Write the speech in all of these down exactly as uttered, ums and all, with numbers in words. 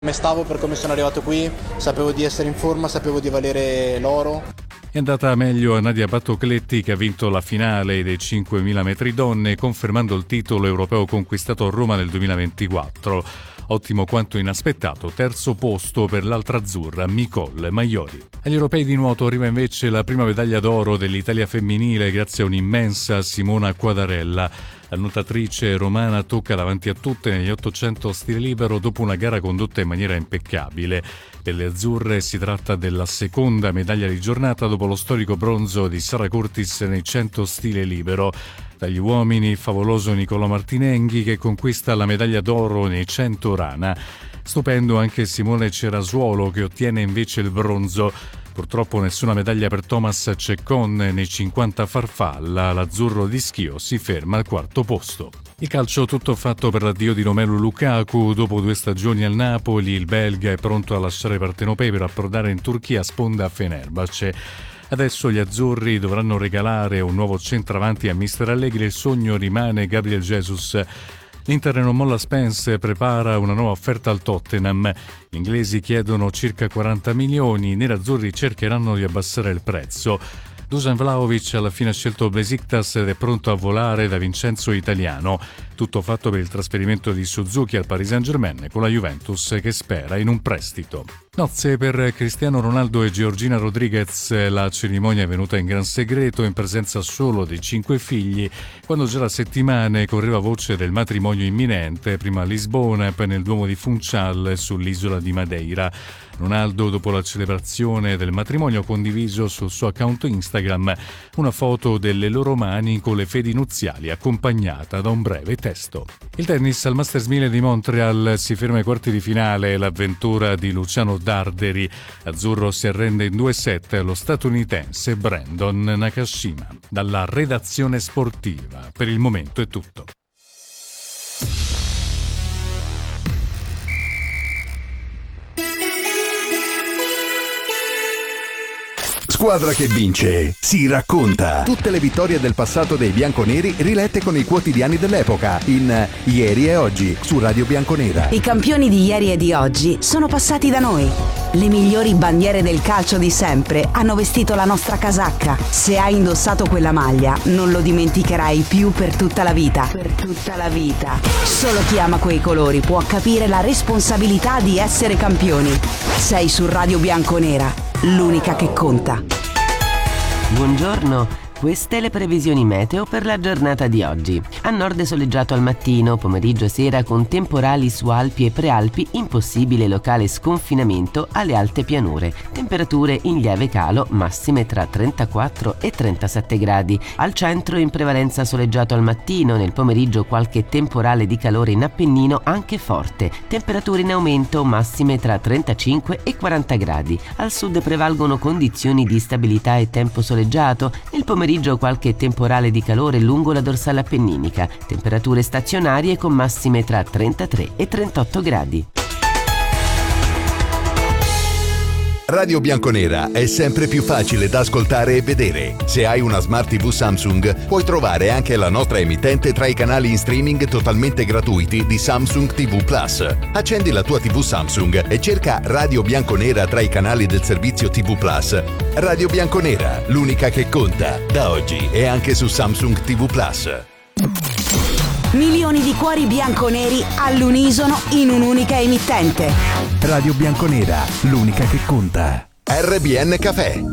Me stavo per come sono arrivato qui, sapevo di essere in forma, sapevo di valere l'oro. È andata meglio a Nadia Battocletti, che ha vinto la finale dei cinquemila metri donne, confermando il titolo europeo conquistato a Roma nel duemilaventiquattro. Ottimo quanto inaspettato terzo posto per l'altra azzurra, Nicole Maioli. Agli europei di nuoto arriva invece la prima medaglia d'oro dell'Italia femminile grazie a un'immensa Simona Quadarella. La nuotatrice romana tocca davanti a tutte negli ottocento stile libero dopo una gara condotta in maniera impeccabile. Per le azzurre si tratta della seconda medaglia di giornata dopo lo storico bronzo di Sara Curtis nei cento stile libero. Dagli uomini, favoloso Nicolò Martinenghi che conquista la medaglia d'oro nei cento rana. Stupendo anche Simone Cerasuolo che ottiene invece il bronzo. Purtroppo nessuna medaglia per Thomas Ceccon nei cinquanta farfalla, l'azzurro di Schio si ferma al quarto posto. Il calcio tutto fatto per l'addio di Romelu Lukaku. Dopo due stagioni al Napoli, il belga è pronto a lasciare Partenopei per approdare in Turchia sponda Fenerbahce. Adesso gli azzurri dovranno regalare un nuovo centravanti a mister Allegri, il sogno rimane Gabriel Jesus. L'Inter non molla Spence, prepara una nuova offerta al Tottenham. Gli inglesi chiedono circa quaranta milioni, i nerazzurri cercheranno di abbassare il prezzo. Dusan Vlahovic alla fine ha scelto Besiktas ed è pronto a volare da Vincenzo Italiano. Tutto fatto per il trasferimento di Suzuki al Paris Saint-Germain con la Juventus che spera in un prestito. Nozze per Cristiano Ronaldo e Georgina Rodriguez. La cerimonia è venuta in gran segreto in presenza solo dei cinque figli, quando già da settimane correva voce del matrimonio imminente, prima a Lisbona e poi nel Duomo di Funchal sull'isola di Madeira. Ronaldo, dopo la celebrazione del matrimonio, ha condiviso sul suo account Instagram una foto delle loro mani con le fedi nuziali accompagnata da un breve testo. Il tennis al Masters mille di Montreal si ferma ai quarti di finale, l'avventura di Luciano Darderi. Azzurro si arrende in due set allo statunitense Brandon Nakashima. Dalla redazione sportiva, per il momento è tutto. Squadra che vince si racconta. Tutte le vittorie del passato dei bianconeri rilette con i quotidiani dell'epoca in Ieri e Oggi su Radio Bianconera. I campioni di ieri e di oggi sono passati da noi. Le migliori bandiere del calcio di sempre hanno vestito la nostra casacca. Se hai indossato quella maglia, non lo dimenticherai più per tutta la vita. Per tutta la vita. Solo chi ama quei colori può capire la responsabilità di essere campioni. Sei su Radio Bianconera, l'unica che conta. Buongiorno, queste le previsioni meteo per la giornata di oggi. A nord soleggiato al mattino, pomeriggio e sera con temporali su Alpi e Prealpi, impossibile locale sconfinamento alle alte pianure. Temperature in lieve calo, massime tra trentaquattro e trentasette gradi. Al centro in prevalenza soleggiato al mattino, nel pomeriggio qualche temporale di calore in Appennino anche forte. Temperature in aumento, massime tra trentacinque e quaranta gradi. Al sud prevalgono condizioni di stabilità e tempo soleggiato. Nel pomeriggio qualche temporale di calore lungo la dorsale appenninica, temperature stazionarie con massime tra trentatré e trentotto gradi. Radio Bianconera è sempre più facile da ascoltare e vedere. Se hai una Smart tivù Samsung, puoi trovare anche la nostra emittente tra i canali in streaming totalmente gratuiti di Samsung tivù Plus. Accendi la tua tivù Samsung e cerca Radio Bianconera tra i canali del servizio tivù Plus. Radio Bianconera, l'unica che conta, da oggi e anche su Samsung tivù Plus. Milioni di cuori bianconeri all'unisono in un'unica emittente. Radio Bianconera, l'unica che conta. R B N Café.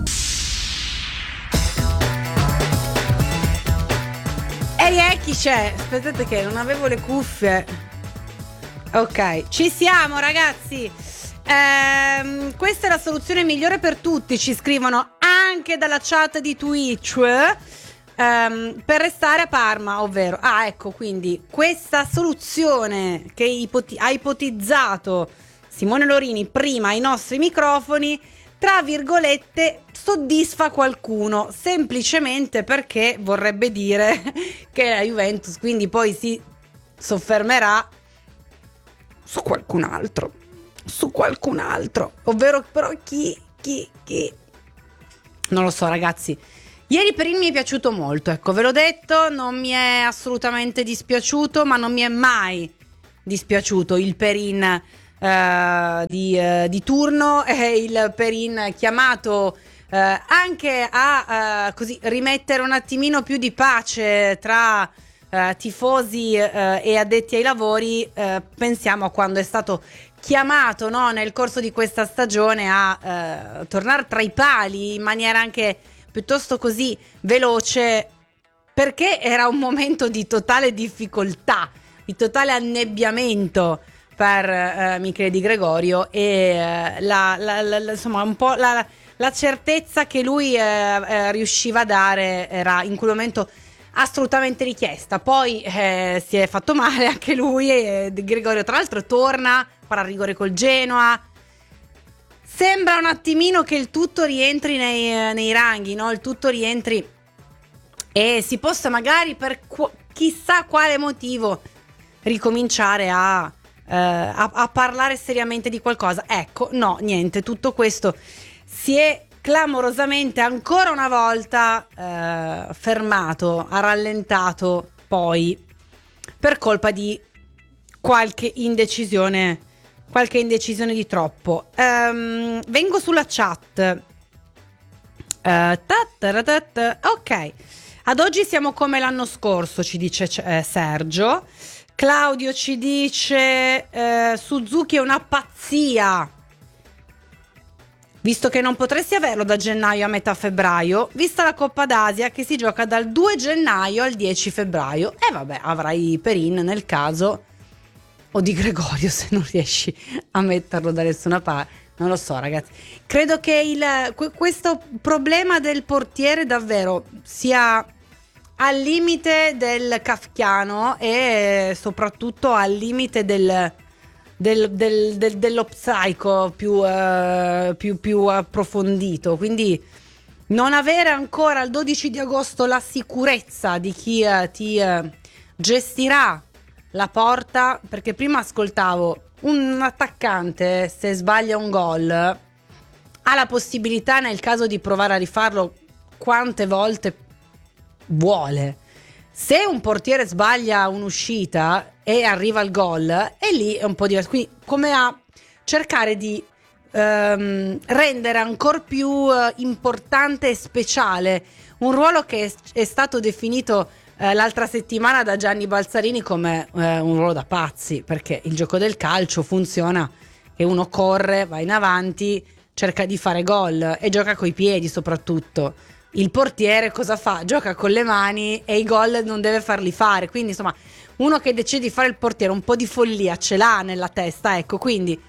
Ehi, eh, chi c'è? Aspettate che non avevo le cuffie. Ok, ci siamo ragazzi. Ehm, questa è la soluzione migliore per tutti, ci scrivono anche dalla chat di Twitch. Um, per restare a Parma, ovvero ah ecco, quindi questa soluzione che ipoti- ha ipotizzato Simone Lorini prima ai nostri microfoni, tra virgolette, soddisfa qualcuno, semplicemente perché vorrebbe dire che la Juventus quindi poi si soffermerà su qualcun altro, su qualcun altro, ovvero però chi, chi, chi? Non lo so ragazzi. Ieri Perin mi è piaciuto molto, ecco, ve l'ho detto, non mi è assolutamente dispiaciuto, ma non mi è mai dispiaciuto il Perin eh, di, eh, di turno, è il Perin chiamato eh, anche a eh, così rimettere un attimino più di pace tra eh, tifosi eh, e addetti ai lavori. Eh, pensiamo a quando è stato chiamato, no, nel corso di questa stagione a eh, tornare tra i pali in maniera anche piuttosto così veloce, perché era un momento di totale difficoltà, di totale annebbiamento per eh, Michele Di Gregorio, e eh, la, la, la, insomma un po' la, la certezza che lui eh, eh, riusciva a dare era in quel momento assolutamente richiesta. Poi eh, si è fatto male anche lui, e Di Gregorio tra l'altro torna, farà rigore col Genoa. Sembra un attimino che il tutto rientri nei, nei ranghi, no? Il tutto rientri e si possa magari per qu- chissà quale motivo ricominciare a, eh, a, a parlare seriamente di qualcosa. Ecco, no, niente, tutto questo si è clamorosamente ancora una volta eh, fermato, ha rallentato poi per colpa di qualche indecisione, qualche indecisione di troppo. Um, vengo sulla chat. Uh, ok, ad oggi siamo come l'anno scorso, ci dice eh, Sergio. Claudio ci dice eh, Suzuki è una pazzia, visto che non potresti averlo da gennaio a metà febbraio, vista la Coppa d'Asia che si gioca dal due gennaio al dieci febbraio. E eh, vabbè, avrai Perin nel caso, o Di Gregorio se non riesci a metterlo da nessuna parte. Non lo so, ragazzi. Credo che il, questo problema del portiere davvero sia al limite del kafkiano e soprattutto al limite del, del, del, del, dello psico più, uh, più, più approfondito. Quindi non avere ancora il dodici di agosto la sicurezza di chi uh, ti uh, gestirà la porta, perché prima ascoltavo un attaccante, se sbaglia un gol ha la possibilità nel caso di provare a rifarlo quante volte vuole. Se un portiere sbaglia un'uscita e arriva il gol, e lì è un po' diverso. Quindi come a cercare di ehm, rendere ancora più eh, importante e speciale un ruolo che è, è stato definito eh, l'altra settimana da Gianni Balzarini come eh, un ruolo da pazzi, perché il gioco del calcio funziona che uno corre, va in avanti, cerca di fare gol e gioca coi piedi soprattutto. Il portiere cosa fa? Gioca con le mani e i gol non deve farli fare. Quindi insomma, uno che decide di fare il portiere un po' di follia ce l'ha nella testa, ecco. Quindi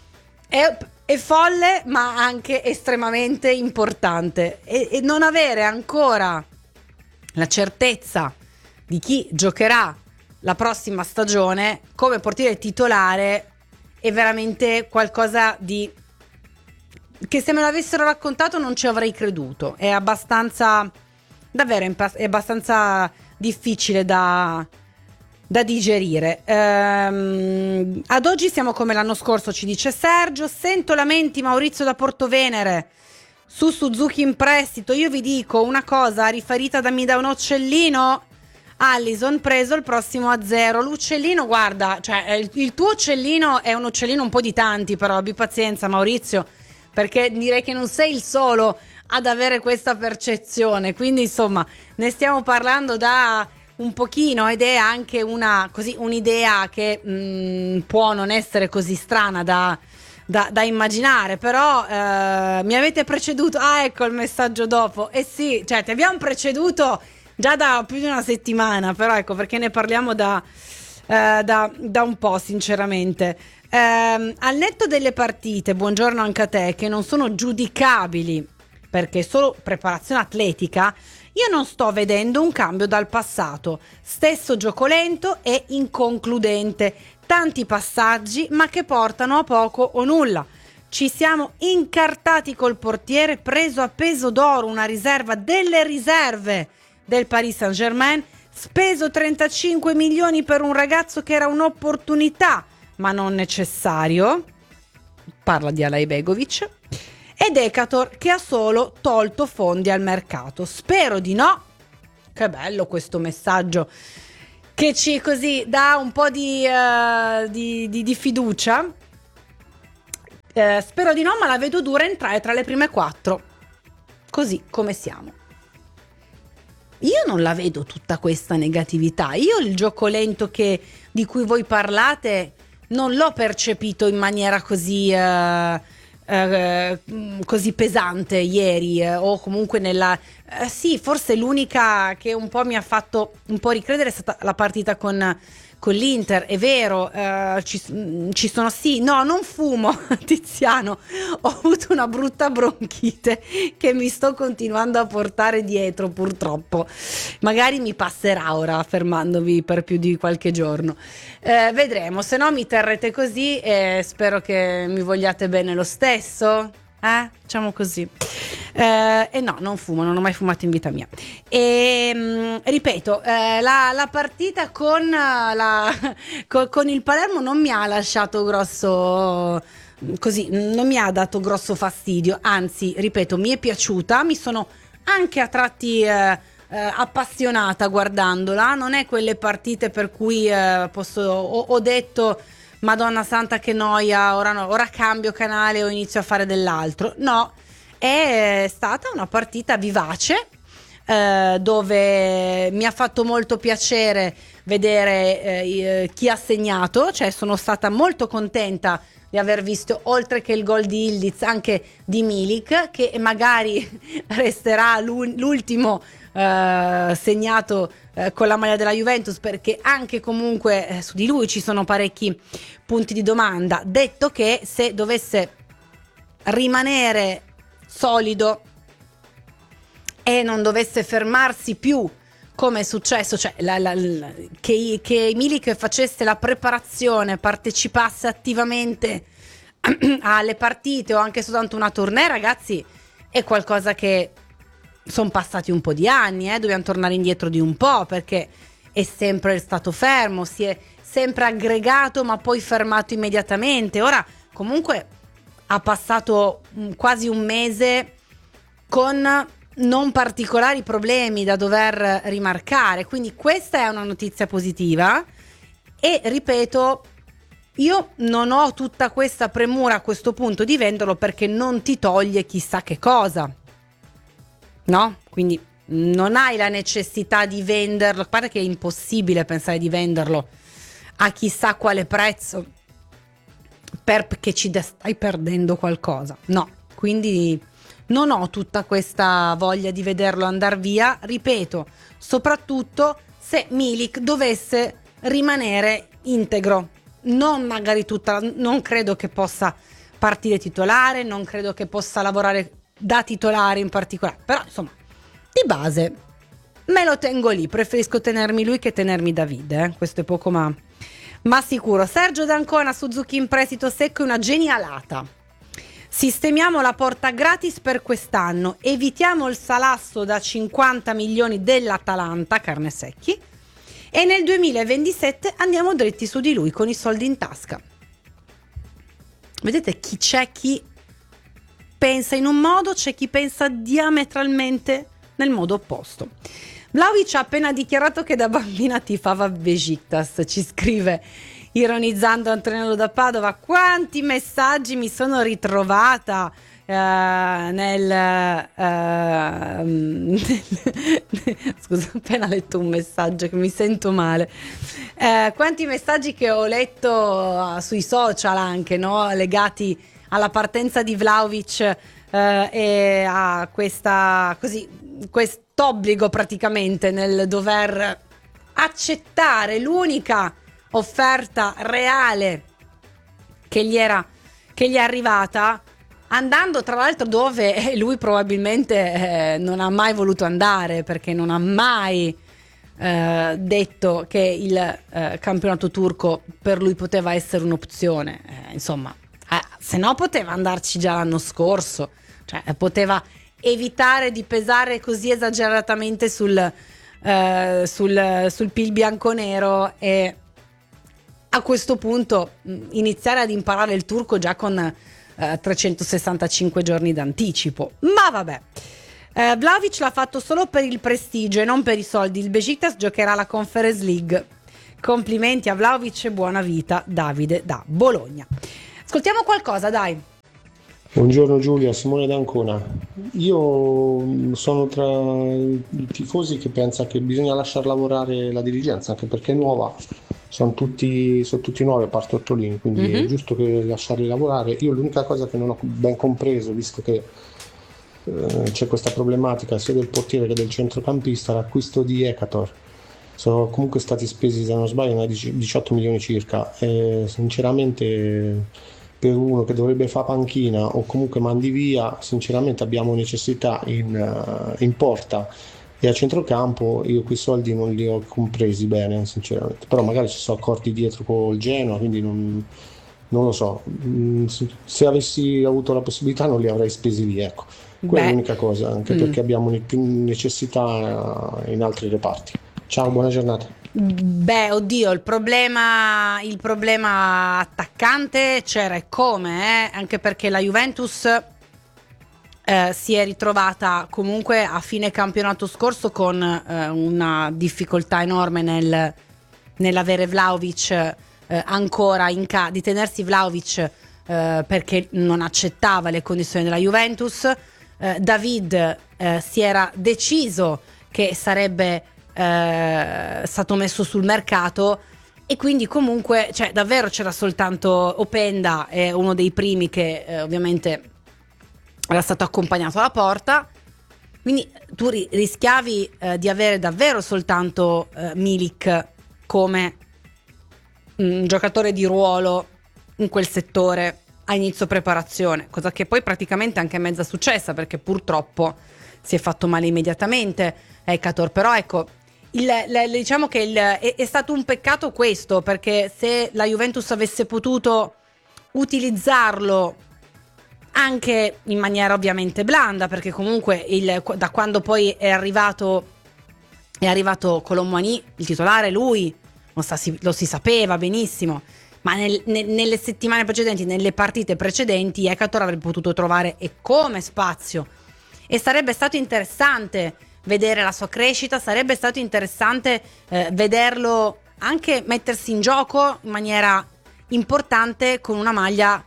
è, è folle ma anche estremamente importante, e, e non avere ancora la certezza di chi giocherà la prossima stagione come portiere titolare è veramente qualcosa di che, se me l'avessero raccontato, non ci avrei creduto. È abbastanza davvero è abbastanza difficile da da digerire. Ehm, ad oggi siamo come l'anno scorso, ci dice Sergio. Sento lamenti, Maurizio da Portovenere, su Suzuki in prestito. Io vi dico una cosa riferita da mi da un uccellino. Allison preso il prossimo a zero. L'uccellino, guarda, cioè il, il tuo uccellino è un uccellino un po' di tanti, però abbi pazienza, Maurizio, perché direi che non sei il solo ad avere questa percezione. Quindi insomma ne stiamo parlando da un pochino, ed è anche una così un'idea che mh, può non essere così strana da, da, da immaginare, però eh, mi avete preceduto. Ah, ecco il messaggio dopo. Eh sì, cioè ti abbiamo preceduto già da più di una settimana, però ecco perché ne parliamo da, eh, da, da un po', sinceramente. Eh, al netto delle partite, buongiorno anche a te, che non sono giudicabili perché è solo preparazione atletica, io non sto vedendo un cambio dal passato. Stesso gioco lento e inconcludente, tanti passaggi ma che portano a poco o nulla. Ci siamo incartati col portiere preso a peso d'oro, una riserva delle riserve del Paris Saint-Germain, speso trentacinque milioni per un ragazzo che era un'opportunità ma non necessario. Parla di Alay Begovic. E Decatur che ha solo tolto fondi al mercato. Spero di no. Che bello questo messaggio che ci così dà un po' di, uh, di, di, di fiducia. Eh, spero di no, ma la vedo dura entrare tra le prime quattro, così come siamo. Io non la vedo tutta questa negatività. Io il gioco lento che, di cui voi parlate non l'ho percepito in maniera così eh, eh, così pesante ieri, eh, o comunque nella eh, sì, forse l'unica che un po' mi ha fatto un po' ricredere è stata la partita con con l'Inter. È vero, eh, ci, ci sono sì, no, non fumo, Tiziano, ho avuto una brutta bronchite che mi sto continuando a portare dietro, purtroppo. Magari mi passerà ora fermandovi per più di qualche giorno. Eh, vedremo, se no mi terrete così e spero che mi vogliate bene lo stesso. Eh, diciamo così. Eh, e no, non fumo, non ho mai fumato in vita mia. E mh, ripeto, eh, la, la partita con, la, con, con il Palermo non mi ha lasciato grosso, così, non mi ha dato grosso fastidio. Anzi, ripeto, mi è piaciuta, mi sono anche a tratti eh, eh, appassionata guardandola. Non è quelle partite per cui eh, posso, ho, ho detto Madonna santa che noia, ora no, ora cambio canale o inizio a fare dell'altro. No, è stata una partita vivace, eh, dove mi ha fatto molto piacere vedere eh, chi ha segnato, cioè sono stata molto contenta di aver visto, oltre che il gol di Ildiz, anche di Milik, che magari resterà l'ultimo eh, segnato eh, con la maglia della Juventus, perché anche comunque eh, su di lui ci sono parecchi punti di domanda. Detto che se dovesse rimanere solido e non dovesse fermarsi più come è successo, cioè la, la, la, che, che Milik facesse la preparazione, partecipasse attivamente alle partite o anche soltanto una tournée, ragazzi, è qualcosa che sono passati un po' di anni, eh? Dobbiamo tornare indietro di un po', perché è sempre stato fermo, si è sempre aggregato ma poi fermato immediatamente. Ora comunque ha passato quasi un mese con non particolari problemi da dover rimarcare, quindi questa è una notizia positiva. E ripeto, io non ho tutta questa premura a questo punto di venderlo, perché non ti toglie chissà che cosa, no? Quindi non hai la necessità di venderlo, pare che è impossibile pensare di venderlo a chissà quale prezzo perché ci stai perdendo qualcosa, no. Quindi non ho tutta questa voglia di vederlo andare via, ripeto, soprattutto se Milik dovesse rimanere integro, non magari tutta, non credo che possa partire titolare, non credo che possa lavorare da titolare in particolare, però insomma di base me lo tengo lì, preferisco tenermi lui che tenermi Davide, eh? Questo è poco ma, ma sicuro. Sergio D'Ancona, Suzuki in prestito secco è una genialata. Sistemiamo la porta gratis per quest'anno, evitiamo il salasso da cinquanta milioni dell'Atalanta, carne secchi, e nel duemilaventisette andiamo dritti su di lui con i soldi in tasca. Vedete, chi c'è chi pensa in un modo, c'è chi pensa diametralmente nel modo opposto. Vlahovic ha appena dichiarato che da bambina tifava Besiktas, ci scrive ironizzando Antonello da Padova. Quanti messaggi mi sono ritrovata uh, nel, uh, nel scusa, ho appena letto un messaggio che mi sento male, uh, quanti messaggi che ho letto uh, sui social anche, no? Legati alla partenza di Vlahovic uh, e a questa così quest'obbligo praticamente nel dover accettare l'unica offerta reale che gli era che gli è arrivata, andando tra l'altro dove lui probabilmente eh, non ha mai voluto andare, perché non ha mai eh, detto che il eh, campionato turco per lui poteva essere un'opzione, eh, insomma, eh, se no poteva andarci già l'anno scorso, cioè poteva evitare di pesare così esageratamente sul eh, sul, sul P I L bianconero e a questo punto iniziare ad imparare il turco già con eh, trecentosessantacinque giorni d'anticipo. Ma vabbè, eh, Vlahovic l'ha fatto solo per il prestigio e non per i soldi. Il Besiktas giocherà la Conference League. Complimenti a Vlahovic e buona vita, Davide da Bologna. Ascoltiamo qualcosa, dai. Buongiorno Giulia, Simone d'Ancona. Io sono tra i tifosi che pensa che bisogna lasciar lavorare la dirigenza, anche perché è nuova, sono tutti, sono tutti nuovi a parte Ottolini, quindi Mhm. è giusto che lasciarli lavorare. Io l'unica cosa che non ho ben compreso, visto che eh, c'è questa problematica sia del portiere che del centrocampista, l'acquisto di Ekator. Sono comunque stati spesi, se non sbaglio, una dici- diciotto milioni circa. E sinceramente, per uno che dovrebbe fare panchina o comunque mandi via, sinceramente abbiamo necessità in, eh, in porta e a centrocampo. Io quei soldi non li ho compresi bene, sinceramente. Però magari ci sono accordi dietro col Genoa, quindi non, non lo so. Mm, Se se avessi avuto la possibilità non li avrei spesi lì, ecco. Quella è Beh, l'unica cosa, anche mm. perché abbiamo ne- più necessità eh, in altri reparti. Ciao, buona giornata. Beh, oddio, il problema, il problema attaccante c'era e come, eh? Anche perché la Juventus eh, si è ritrovata comunque a fine campionato scorso con eh, una difficoltà enorme nel, nell'avere Vlahovic eh, ancora in casa, di tenersi Vlahovic eh, perché non accettava le condizioni della Juventus. Eh, David eh, si era deciso che sarebbe eh, stato messo sul mercato e quindi comunque, cioè, davvero c'era soltanto Openda, è uno dei primi che eh, ovviamente era stato accompagnato alla porta, quindi tu ri- rischiavi eh, di avere davvero soltanto eh, Milik come un giocatore di ruolo in quel settore a inizio preparazione, cosa che poi praticamente anche è mezza successa perché purtroppo si è fatto male immediatamente Ekator. Però ecco, il, le- le- diciamo che il- è, è stato un peccato questo, perché se la Juventus avesse potuto utilizzarlo anche in maniera ovviamente blanda, perché comunque il- da quando poi è arrivato è arrivato Colomboani, il titolare, lui lo, sa- si, lo si sapeva benissimo, ma nel- ne- nelle settimane precedenti, nelle partite precedenti, Ekator avrebbe potuto trovare e come spazio, e sarebbe stato interessante vedere la sua crescita, sarebbe stato interessante eh, vederlo anche mettersi in gioco in maniera importante con una maglia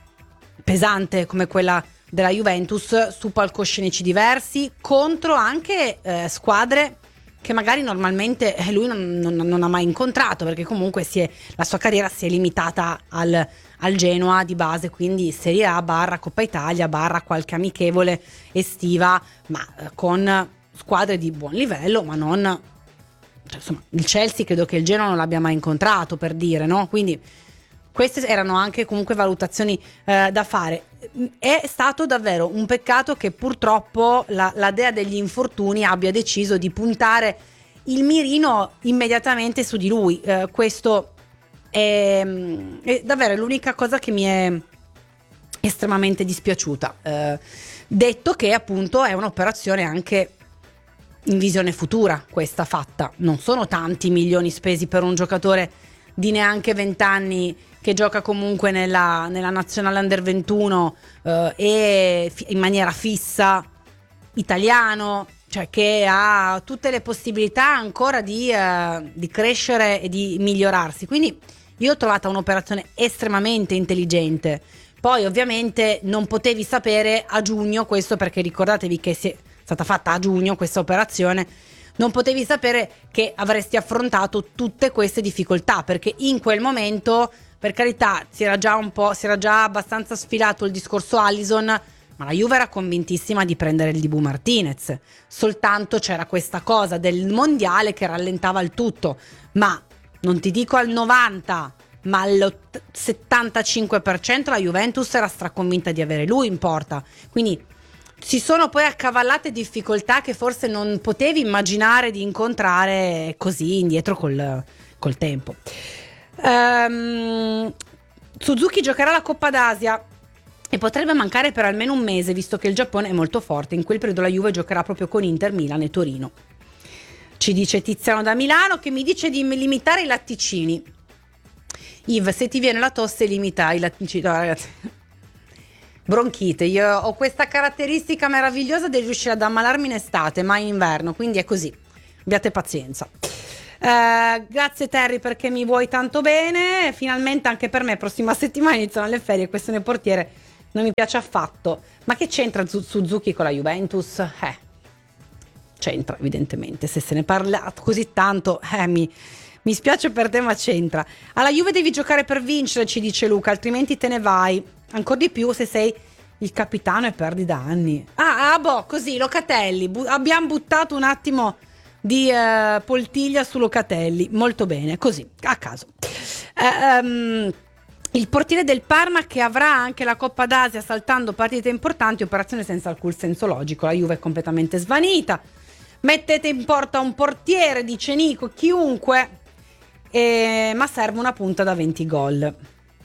pesante come quella della Juventus, su palcoscenici diversi, contro anche eh, squadre che magari normalmente eh, lui non, non- non ha mai incontrato, perché comunque si è- la sua carriera si è limitata al, al Genoa di base, quindi Serie A barra Coppa Italia barra qualche amichevole estiva, ma eh, con squadre di buon livello, ma non, cioè, insomma, il Chelsea credo che il Genoa non l'abbia mai incontrato, per dire, no? Quindi queste erano anche comunque valutazioni eh, da fare. È stato davvero un peccato che purtroppo la, la dea degli infortuni abbia deciso di puntare il mirino immediatamente su di lui. Eh, questo è, è davvero l'unica cosa che mi è estremamente dispiaciuta. Eh, detto che appunto è un'operazione anche in visione futura, questa fatta. Non sono tanti milioni spesi per un giocatore di neanche venti anni che gioca comunque nella, nella nazionale under ventuno eh, e fi- in maniera fissa, italiano, cioè che ha tutte le possibilità ancora di, eh, di crescere e di migliorarsi. Quindi io ho trovato un'operazione estremamente intelligente. Poi ovviamente non potevi sapere a giugno questo, perché ricordatevi che si è stata fatta a giugno questa operazione, non potevi sapere che avresti affrontato tutte queste difficoltà, perché in quel momento, per carità, si era già un po', si era già abbastanza sfilato il discorso Alisson, ma la Juve era convintissima di prendere il Dibu Martinez. Soltanto c'era questa cosa del mondiale che rallentava il tutto, ma non ti dico al novanta, ma al settantacinque per cento la Juventus era straconvinta di avere lui in porta. Quindi si sono poi accavallate difficoltà che forse non potevi immaginare di incontrare così indietro col, col tempo. Um, Suzuki giocherà la Coppa d'Asia e potrebbe mancare per almeno un mese, visto che il Giappone è molto forte. In quel periodo la Juve giocherà proprio con Inter, Milan e Torino. Ci dice Tiziano da Milano, che mi dice di limitare i latticini. Yves, se ti viene la tosse limita i latticini. No, ragazzi, bronchite, io ho questa caratteristica meravigliosa di riuscire ad ammalarmi in estate, ma in inverno, quindi è così, abbiate pazienza. Eh, grazie Terry perché mi vuoi tanto bene, finalmente anche per me prossima settimana iniziano le ferie, questione portiere non mi piace affatto. Ma che c'entra Suzuki con la Juventus? Eh, c'entra evidentemente, se se ne parla così tanto, eh, mi, mi spiace per te, ma c'entra. Alla Juve devi giocare per vincere, ci dice Luca, altrimenti te ne vai, ancora di più se sei il capitano e perdi da anni. Ah, ah boh, così, Locatelli, bu- abbiamo buttato un attimo di uh, poltiglia su Locatelli, molto bene, così, a caso. Uh, um, il portiere del Parma che avrà anche la Coppa d'Asia saltando partite importanti, operazione senza alcun senso logico, la Juve è completamente svanita. Mettete in porta un portiere, dice Nico, chiunque, eh, ma serve una punta da venti gol.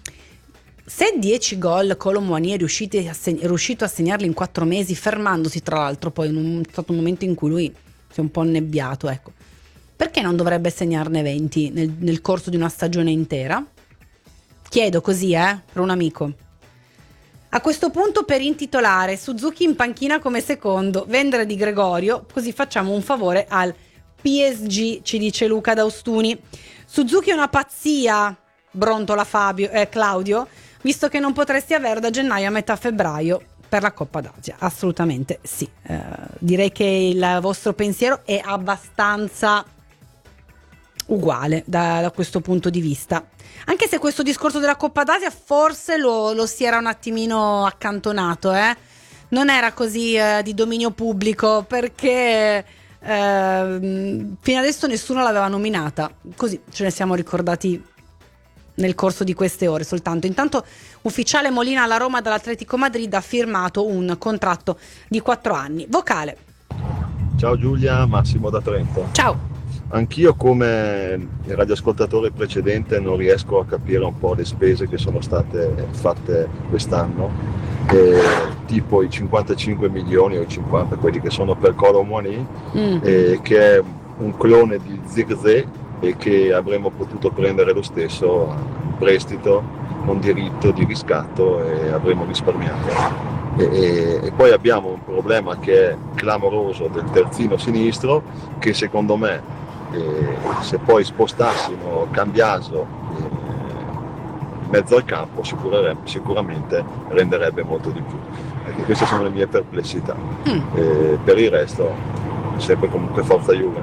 Se dieci gol Kolo Muani è riuscito a, seg- è riuscito a segnarli in quattro mesi, fermandosi tra l'altro poi in un, è stato un momento in cui lui si è un po' annebbiato, ecco, perché non dovrebbe segnarne venti nel, nel corso di una stagione intera? Chiedo così, eh, per un amico. A questo punto, per intitolare Suzuki in panchina come secondo, vendere Di Gregorio, così facciamo un favore al P S G, ci dice Luca D'Austuni. Suzuki è una pazzia, brontola Fabio, eh, Claudio, visto che non potresti averlo da gennaio a metà febbraio per la Coppa d'Asia. Assolutamente sì. Eh, direi che il vostro pensiero è abbastanza uguale da, da questo punto di vista. Anche se questo discorso della Coppa d'Asia forse lo, lo si era un attimino accantonato, eh? Non era così eh, di dominio pubblico, perché eh, fino adesso nessuno l'aveva nominata. Così ce ne siamo ricordati nel corso di queste ore soltanto. Intanto ufficiale Molina alla Roma dall'Atletico Madrid ha firmato un contratto di quattro anni. Vocale. Ciao Giulia, Massimo da Trento. Ciao. Anch'io, come il radioascoltatore precedente, non riesco a capire un po' le spese che sono state fatte quest'anno, eh, tipo i cinquantacinque milioni o i cinquanta, quelli che sono per Kolo Muani, mm. eh, che è un clone di Zirkzee e che avremmo potuto prendere lo stesso in prestito con diritto di riscatto e avremmo risparmiato. E, e, e poi abbiamo un problema che è clamoroso del terzino sinistro, che secondo me eh, se poi spostassimo Cambiaso eh, in mezzo al campo sicuramente renderebbe molto di più. Ecco, queste sono le mie perplessità. Mm. Eh, per il resto sempre comunque forza Juve.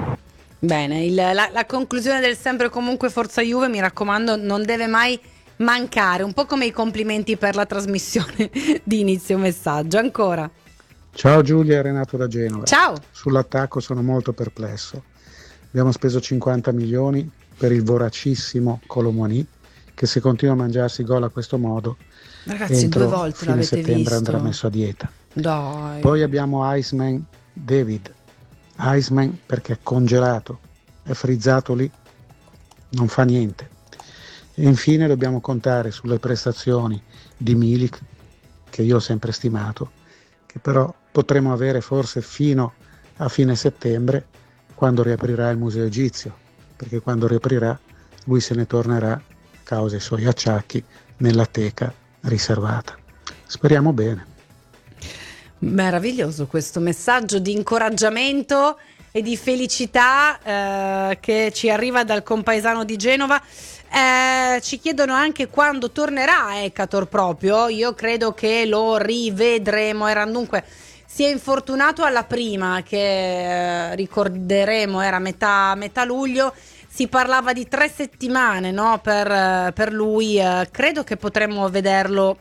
Bene, il, la, la conclusione del sempre comunque forza Juve, mi raccomando, non deve mai mancare, un po' come i complimenti per la trasmissione di inizio messaggio. Ancora. Ciao Giulia, Renato da Genova. Ciao. Sull'attacco sono molto perplesso. Abbiamo speso cinquanta milioni per il voracissimo Kolo Muani, che se continua a mangiarsi gol a questo modo, ragazzi, entro due volte fine l'avete settembre visto. andrà messo a dieta. Dai. Poi abbiamo Iceman David. Iceman perché è congelato, è frizzato lì, non fa niente. E infine dobbiamo contare sulle prestazioni di Milik, che io ho sempre stimato, che però potremo avere forse fino a fine settembre, quando riaprirà il museo egizio, perché quando riaprirà lui se ne tornerà, causa i suoi acciacchi, nella teca riservata. Speriamo bene. Meraviglioso questo messaggio di incoraggiamento e di felicità eh, che ci arriva dal compaesano di Genova. Eh, ci chiedono anche quando tornerà Ekator proprio. Io credo che lo rivedremo. Era dunque si è infortunato alla prima, che eh, ricorderemo era metà, metà luglio. Si parlava di tre settimane, no, per, per lui. Eh, credo che potremmo vederlo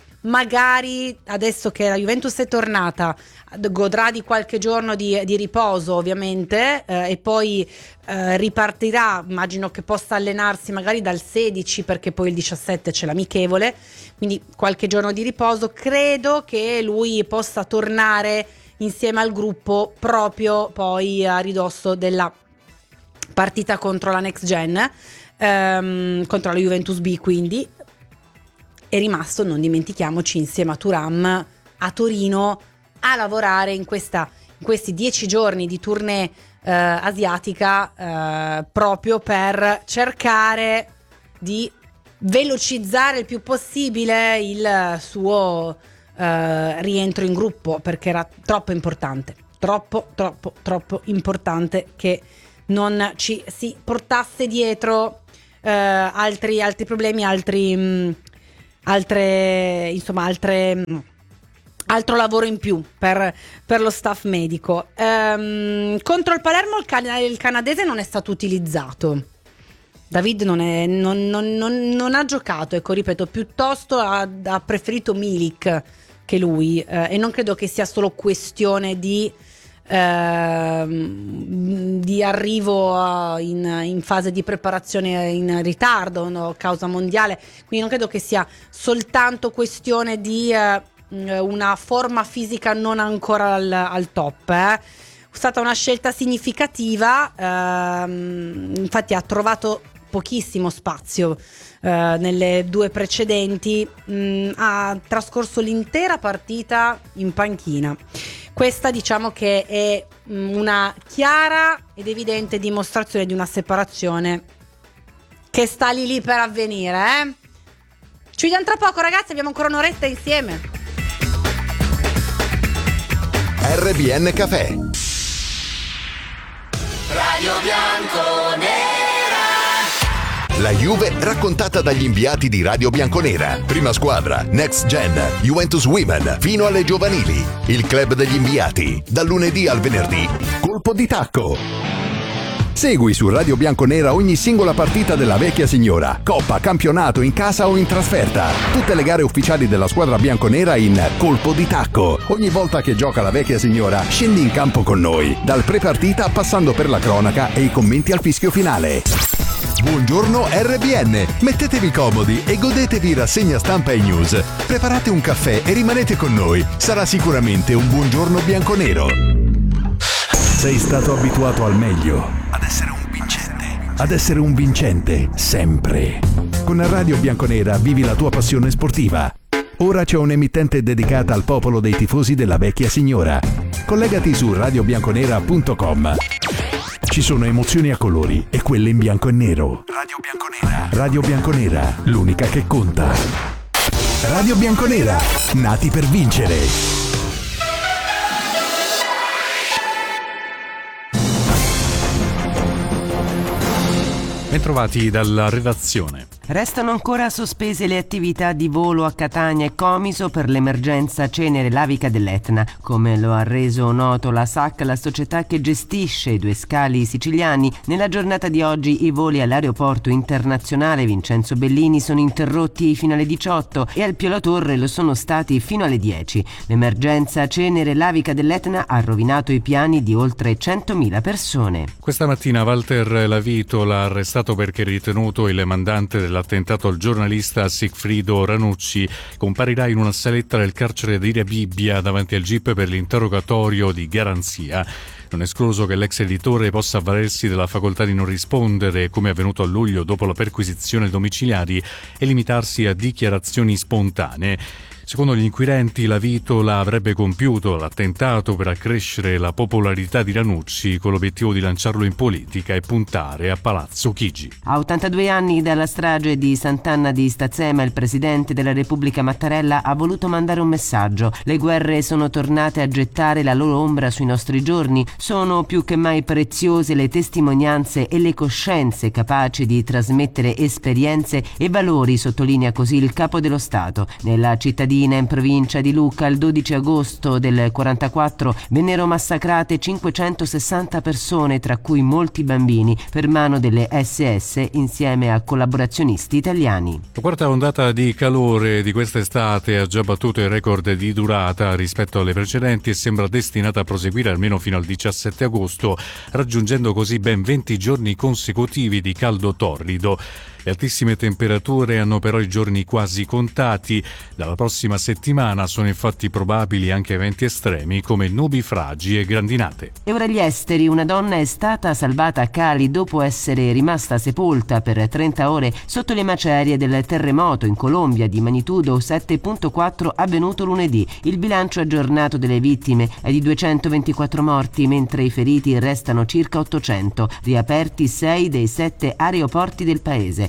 magari adesso che la Juventus è tornata, godrà di qualche giorno di, di riposo ovviamente, eh, e poi eh, ripartirà. Immagino che possa allenarsi magari dal sedici, perché poi il diciassette c'è l'amichevole, quindi qualche giorno di riposo. Credo che lui possa tornare insieme al gruppo proprio poi a ridosso della partita contro la Next Gen, ehm, contro la Juventus B. Quindi è rimasto, non dimentichiamoci, insieme a Thuram a Torino a lavorare in, questa, in questi dieci giorni di tournée eh, asiatica, eh, proprio per cercare di velocizzare il più possibile il suo eh, rientro in gruppo, perché era troppo importante, troppo troppo troppo importante che non ci si portasse dietro eh, altri, altri problemi, altri mh, altre, insomma, altre, altro lavoro in più per, per lo staff medico. Ehm, contro il Palermo il, can- il canadese non è stato utilizzato. David non, è, non, non, non, non ha giocato, ecco, ripeto, piuttosto ha, ha preferito Milik che lui, eh, e non credo che sia solo questione di, eh, di arrivo a, in, in fase di preparazione in ritardo, no, causa mondiale, quindi non credo che sia soltanto questione di eh, una forma fisica non ancora al, al top. Eh. È stata una scelta significativa, ehm, infatti ha trovato pochissimo spazio eh, nelle due precedenti, mh, ha trascorso l'intera partita in panchina. Questa diciamo che è mh, una chiara ed evidente dimostrazione di una separazione che sta lì lì per avvenire. Eh? Ci vediamo tra poco, ragazzi, abbiamo ancora un'oretta insieme. R B N Café. Radio Bianconera. La Juve raccontata dagli inviati di Radio Bianconera. Prima squadra, Next Gen, Juventus Women, fino alle giovanili. Il club degli inviati, dal lunedì al venerdì. Colpo di tacco. Segui su Radio Bianconera ogni singola partita della vecchia signora, coppa, campionato, in casa o in trasferta. Tutte le gare ufficiali della squadra bianconera in Colpo di tacco. Ogni volta che gioca la vecchia signora, scendi in campo con noi, dal pre-partita passando per la cronaca e i commenti al fischio finale. Buongiorno R B N, mettetevi comodi e godetevi rassegna stampa e news. Preparate un caffè e rimanete con noi, sarà sicuramente un buongiorno bianconero. Sei stato abituato al meglio, ad essere un vincente, ad essere un vincente sempre. Con Radio Bianconera vivi la tua passione sportiva. Ora c'è un'emittente dedicata al popolo dei tifosi della vecchia signora. Collegati su radio bianconera punto com. Ci sono emozioni a colori e quelle in bianco e nero. Radio Bianconera. Radio Bianconera, l'unica che conta. Radio Bianconera, nati per vincere. Bentrovati dalla redazione. Restano ancora sospese le attività di volo a Catania e Comiso per l'emergenza cenere lavica dell'Etna. Come lo ha reso noto la S A C, la società che gestisce i due scali siciliani, nella giornata di oggi i voli all'aeroporto internazionale Vincenzo Bellini sono interrotti fino alle diciotto e al Pio La Torre lo sono stati fino alle dieci. L'emergenza cenere lavica dell'Etna ha rovinato i piani di oltre centomila persone. Questa mattina Walter Lavito l'ha arrestato perché ritenuto il mandante dell'attentato al giornalista Sigfrido Ranucci. Comparirà in una saletta del carcere di Rebibbia davanti al G I P per l'interrogatorio di garanzia. Non è escluso che l'ex editore possa avvalersi della facoltà di non rispondere, come è avvenuto a luglio dopo la perquisizione domiciliari, e limitarsi a dichiarazioni spontanee. Secondo gli inquirenti, Lavito la avrebbe compiuto l'attentato per accrescere la popolarità di Ranucci con l'obiettivo di lanciarlo in politica e puntare a Palazzo Chigi. A ottantadue anni dalla strage di Sant'Anna di Stazzema, il presidente della Repubblica Mattarella ha voluto mandare un messaggio. Le guerre sono tornate a gettare la loro ombra sui nostri giorni. Sono più che mai preziose le testimonianze e le coscienze capaci di trasmettere esperienze e valori, sottolinea così il capo dello Stato. Nella cittadina in provincia di Lucca il dodici agosto del quarantaquattro vennero massacrate cinquecentosessanta persone, tra cui molti bambini, per mano delle S S insieme a collaborazionisti italiani. La quarta ondata di calore di quest'estate ha già battuto il record di durata rispetto alle precedenti e sembra destinata a proseguire almeno fino al diciassette agosto, raggiungendo così ben venti giorni consecutivi di caldo torrido. Le altissime temperature hanno però i giorni quasi contati. Dalla prossima settimana sono infatti probabili anche eventi estremi come nubifragi e grandinate. E ora gli esteri. Una donna è stata salvata a Cali dopo essere rimasta sepolta per trenta ore sotto le macerie del terremoto in Colombia di magnitudo sette virgola quattro avvenuto lunedì. Il bilancio aggiornato delle vittime è di duecentoventiquattro morti, mentre i feriti restano circa ottocento. Riaperti sei dei sette aeroporti del paese.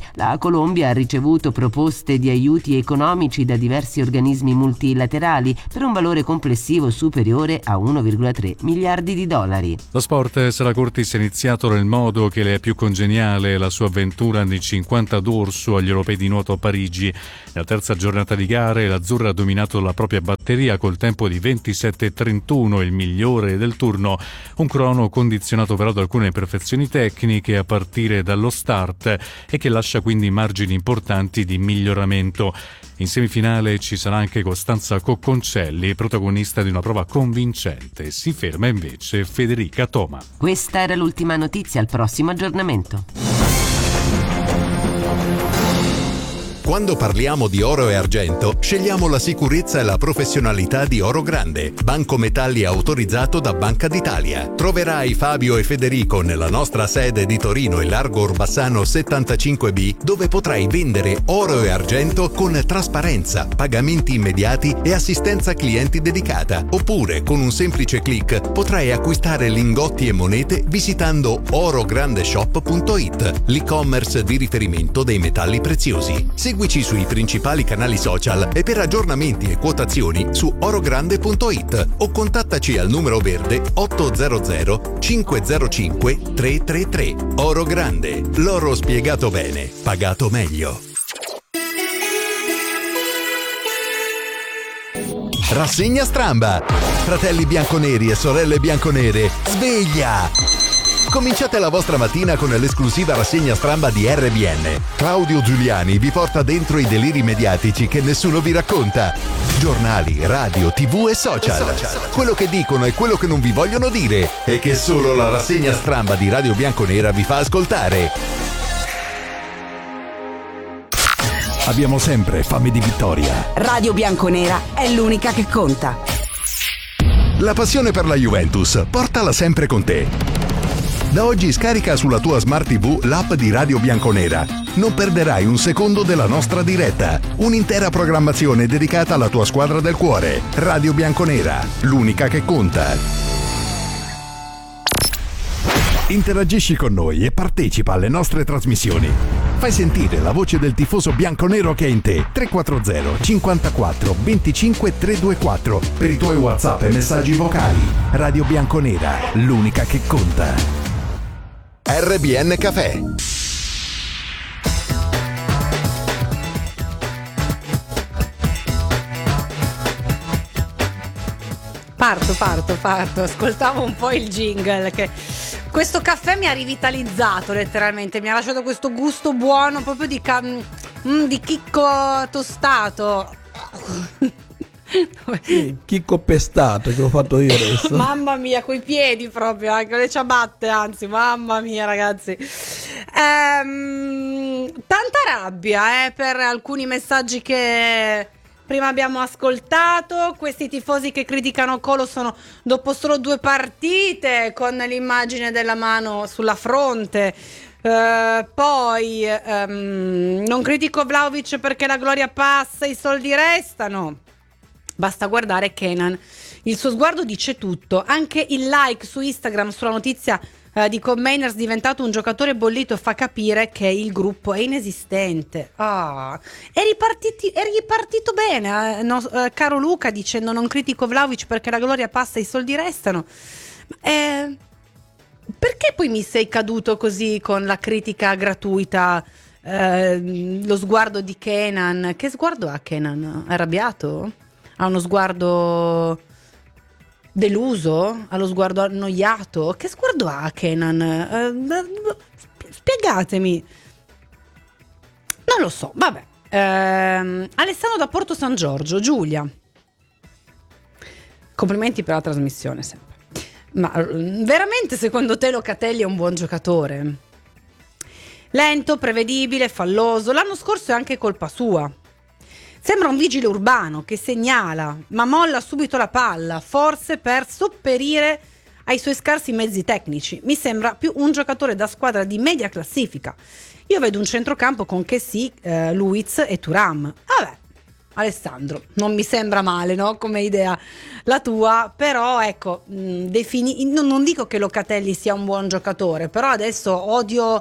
La Colombia ha ricevuto proposte di aiuti economici da diversi organismi multilaterali per un valore complessivo superiore a uno virgola tre miliardi di dollari. Lo sport, Sara Curtis, è iniziato nel modo che le è più congeniale, la sua avventura nei cinquanta d'orso agli europei di nuoto a Parigi. Nella terza giornata di gare l'azzurra ha dominato la propria batteria col tempo di ventisette trentuno, il migliore del turno, un crono condizionato però da alcune imperfezioni tecniche a partire dallo start e che lascia quindi margini importanti di miglioramento. In semifinale ci sarà anche Costanza Cocconcelli, protagonista di una prova convincente. Si ferma invece Federica Toma. Questa era l'ultima notizia, al prossimo aggiornamento. Quando parliamo di oro e argento, scegliamo la sicurezza e la professionalità di Oro Grande, banco metalli autorizzato da Banca d'Italia. Troverai Fabio e Federico nella nostra sede di Torino in Largo Orbassano settantacinque B, dove potrai vendere oro e argento con trasparenza, pagamenti immediati e assistenza clienti dedicata. Oppure, con un semplice click, potrai acquistare lingotti e monete visitando orograndeshop punto it, l'e-commerce di riferimento dei metalli preziosi. Seguici sui principali canali social e per aggiornamenti e quotazioni su orogrande punto it o contattaci al numero verde ottocento cinquecentocinque trecentotrentatré. Oro Grande, l'oro spiegato bene, pagato meglio. Rassegna Stramba. Fratelli bianconeri e sorelle bianconere, sveglia! Cominciate la vostra mattina con l'esclusiva rassegna stramba di R B N. Claudio Giuliani vi porta dentro i deliri mediatici che nessuno vi racconta. Giornali, radio, tv e social. Quello che dicono e quello che non vi vogliono dire e che solo la rassegna stramba di Radio Bianconera vi fa ascoltare. Abbiamo sempre fame di vittoria. Radio Bianconera è l'unica che conta. La passione per la Juventus, portala sempre con te. Da oggi scarica sulla tua Smart ti vu l'app di Radio Bianconera. Non perderai un secondo della nostra diretta. Un'intera programmazione dedicata alla tua squadra del cuore. Radio Bianconera, l'unica che conta. Interagisci con noi e partecipa alle nostre trasmissioni. Fai sentire la voce del tifoso bianconero che è in te. tre quattro zero cinquantaquattro venticinque trecentoventiquattro per i tuoi WhatsApp e messaggi vocali. Radio Bianconera, l'unica che conta. R B N Café. Parto, parto, parto. Ascoltavo un po' il jingle che questo caffè mi ha rivitalizzato letteralmente, mi ha lasciato questo gusto buono proprio di, ca- mm, di chicco tostato. Chicco pestato che ho fatto io adesso. Mamma mia, coi piedi proprio, anche le ciabatte, anzi, mamma mia ragazzi. Ehm, tanta rabbia eh, per alcuni messaggi che prima abbiamo ascoltato. Questi tifosi che criticano Colo sono dopo solo due partite, con l'immagine della mano sulla fronte. Uh, poi um, non critico Vlahovic perché la gloria passa, i soldi restano. Basta guardare Kenan, il suo sguardo dice tutto. Anche il like su Instagram sulla notizia uh, di Commanders diventato un giocatore bollito fa capire che il gruppo è inesistente. Ah, è, ripartiti, è ripartito bene, eh, no, uh, caro Luca, dicendo non critico Vlahovic perché la gloria passa, i soldi restano. Eh, perché poi mi sei caduto così con la critica gratuita? Eh, lo sguardo di Kenan, che sguardo ha Kenan? Arrabbiato? Ha uno sguardo deluso? Ha lo sguardo annoiato? Che sguardo ha Kenan? Eh, spiegatemi. Non lo so, vabbè. Eh, Alessandro da Porto San Giorgio, Giulia. Complimenti per la trasmissione sempre. Ma veramente secondo te Locatelli è un buon giocatore? Lento, prevedibile, falloso. L'anno scorso è anche colpa sua. Sembra un vigile urbano che segnala, ma molla subito la palla, forse per sopperire ai suoi scarsi mezzi tecnici. Mi sembra più un giocatore da squadra di media classifica. Io vedo un centrocampo con Kessie, eh, Luiz e Thuram. Vabbè, Alessandro, non mi sembra male, no? Come idea la tua, però ecco, mh, defini- non, non dico che Locatelli sia un buon giocatore, però adesso odio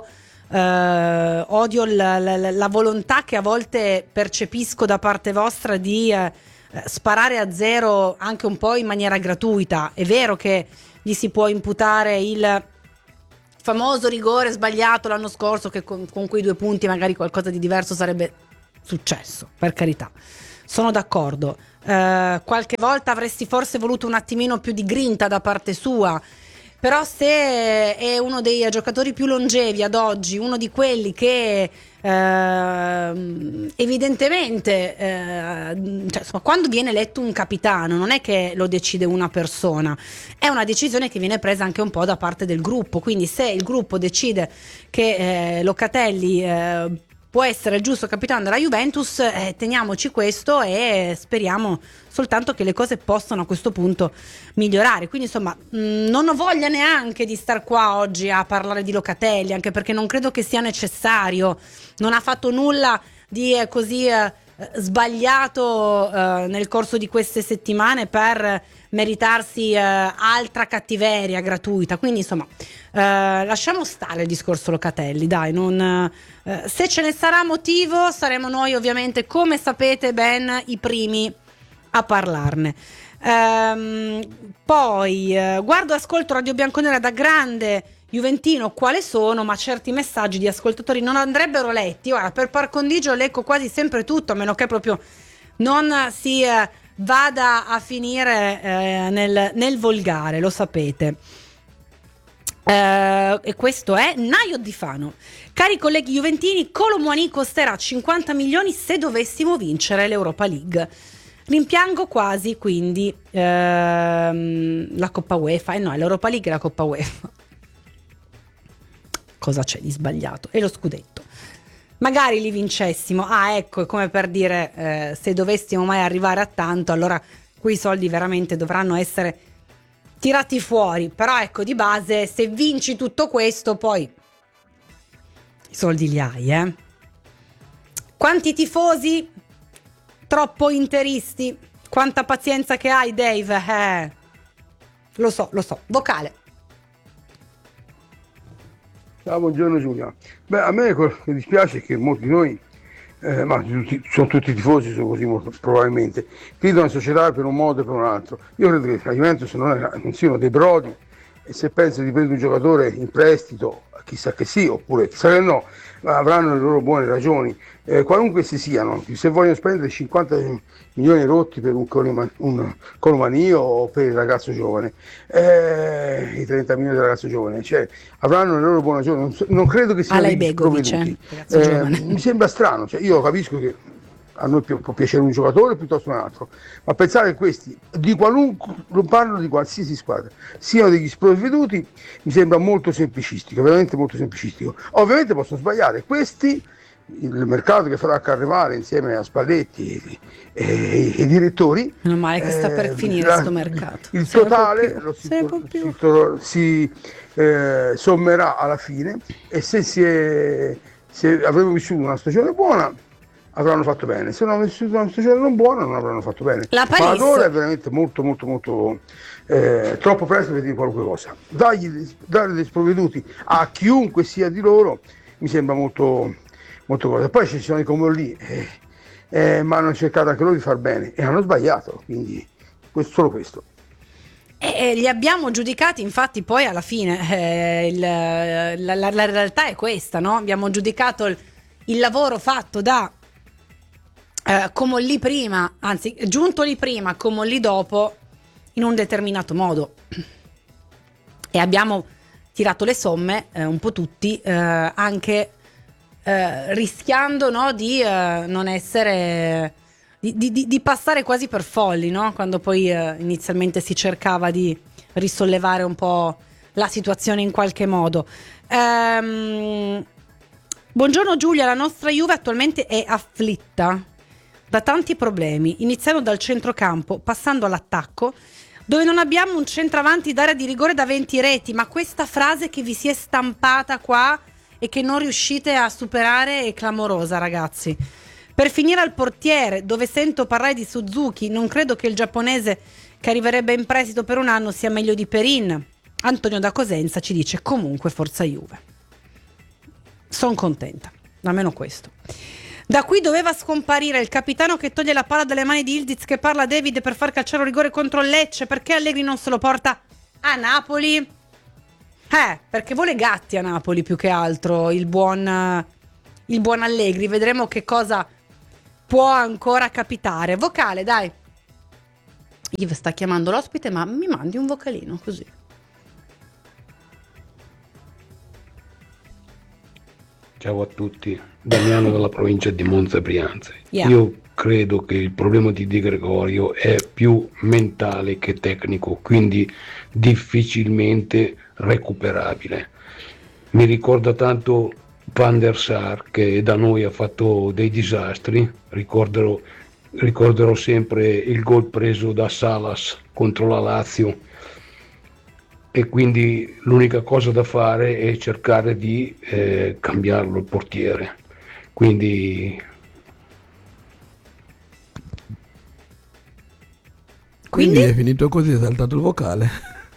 eh, odio la, la, la volontà che a volte percepisco da parte vostra di eh, sparare a zero anche un po' in maniera gratuita. È vero che gli si può imputare il famoso rigore sbagliato l'anno scorso, che con, con quei due punti magari qualcosa di diverso sarebbe successo, per carità, sono d'accordo. Uh, qualche volta avresti forse voluto un attimino più di grinta da parte sua, però se è uno dei giocatori più longevi ad oggi, uno di quelli che uh, evidentemente uh, cioè, insomma, quando viene eletto un capitano non è che lo decide una persona, è una decisione che viene presa anche un po' da parte del gruppo, quindi se il gruppo decide che eh, Locatelli eh, può essere il giusto capitano della Juventus, eh, teniamoci questo e speriamo soltanto che le cose possano a questo punto migliorare. Quindi insomma mh, non ho voglia neanche di star qua oggi a parlare di Locatelli, anche perché non credo che sia necessario, non ha fatto nulla di eh, così eh, sbagliato eh, nel corso di queste settimane per meritarsi eh, altra cattiveria gratuita, quindi insomma eh, lasciamo stare il discorso Locatelli, dai, non, eh, se ce ne sarà motivo saremo noi ovviamente, come sapete ben, i primi a parlarne. Ehm, poi eh, guardo e ascolto Radio Bianconera da grande juventino quale sono, ma certi messaggi di ascoltatori non andrebbero letti. Ora, per par condigio leggo quasi sempre tutto, a meno che proprio non si eh, vada a finire eh, nel, nel volgare, lo sapete. Uh, e questo è Naio Di Fano. Cari colleghi juventini, Kolo Muani costerà cinquanta milioni se dovessimo vincere l'Europa League. Rimpiango quasi quindi ehm, la Coppa UEFA, e eh no, è l'Europa League e la Coppa UEFA. Cosa c'è di sbagliato? E lo scudetto. Magari li vincessimo. Ah, ecco, è come per dire eh, se dovessimo mai arrivare a tanto, allora quei soldi veramente dovranno essere tirati fuori. Però ecco, di base, se vinci tutto questo, poi i soldi li hai, eh. Quanti tifosi? Troppo interisti. Quanta pazienza che hai, Dave? Eh. Lo so, lo so. Vocale. Ciao, buongiorno Giulia. Beh, a me quello che dispiace è che molti di noi, eh, ma tutti, sono tutti tifosi, sono così molto, probabilmente, credono a società per un modo e per un altro. Io credo che la Juventus non, è, non siano dei brodi, e se pensa di prendere un giocatore in prestito, chissà che sì, oppure chissà che no, avranno le loro buone ragioni, eh, qualunque si siano. Se vogliono spendere cinquanta milioni rotti per un, colima, un Colomanio o per il ragazzo giovane, eh, i trenta milioni del ragazzo giovane, cioè, avranno le loro buone ragioni. Non, so, non credo che siano sprovveduti. Eh, mi sembra strano, cioè, io capisco che a noi può piacere un giocatore piuttosto che un altro, ma pensare che questi, di qualunque, non parlo di qualsiasi squadra, siano degli sprovveduti, mi sembra molto semplicistico, veramente molto semplicistico. Ovviamente possono sbagliare questi, il mercato che farà Carnevale insieme a Spalletti e, e, e i direttori. Meno male che sta per eh, finire questo mercato. Il se totale lo si, si, si eh, sommerà alla fine, e se, si è, se avremo vissuto una stagione buona avranno fatto bene, se non avessero una stagione non buona non avranno fatto bene. La ma ad ora è veramente molto molto molto eh, troppo presto per dire qualunque cosa. Dagli, dare dei sprovveduti a chiunque sia di loro mi sembra molto molto cosa. Poi ci sono i Comolli, eh, eh, ma hanno cercato anche loro di far bene e hanno sbagliato, quindi questo, solo questo. E li abbiamo giudicati, infatti, poi alla fine eh, il, la, la, la realtà è questa, no? Abbiamo giudicato il, il lavoro fatto da Uh, Comolli prima, anzi giunto lì prima, Comolli dopo, in un determinato modo, e abbiamo tirato le somme eh, un po' tutti, eh, anche eh, rischiando, no, di eh, non essere di, di, di passare quasi per folli, no? Quando poi eh, inizialmente si cercava di risollevare un po' la situazione in qualche modo. Ehm, buongiorno Giulia, la nostra Juve attualmente è afflitta da tanti problemi, iniziando dal centrocampo, passando all'attacco, dove non abbiamo un centravanti d'area di rigore da venti reti. Ma questa frase che vi si è stampata qua e che non riuscite a superare è clamorosa, ragazzi. Per finire al portiere, dove sento parlare di Suzuki, non credo che il giapponese che arriverebbe in prestito per un anno sia meglio di Perin. Antonio da Cosenza ci dice comunque forza Juve. sono contenta, almeno questo. Da qui doveva scomparire il capitano che toglie la palla dalle mani di Ildiz, che parla a David per far calciare un rigore contro il Lecce. Perché Allegri non se lo porta a Napoli? Eh, perché vuole Gatti a Napoli più che altro, il buon, il buon Allegri. Vedremo che cosa può ancora capitare. Vocale, dai. Yves sta chiamando l'ospite, ma mi mandi un vocalino così. Ciao a tutti, Damiano dalla provincia di Monza Brianza. Yeah. Io credo che il problema di Di Gregorio è più mentale che tecnico, quindi difficilmente recuperabile. Mi ricorda tanto Van der Sar, che da noi ha fatto dei disastri. Ricorderò, ricorderò sempre il gol preso da Salas contro la Lazio, e quindi l'unica cosa da fare è cercare di eh, cambiarlo il portiere. Quindi Quindi è finito così, è saltato il vocale.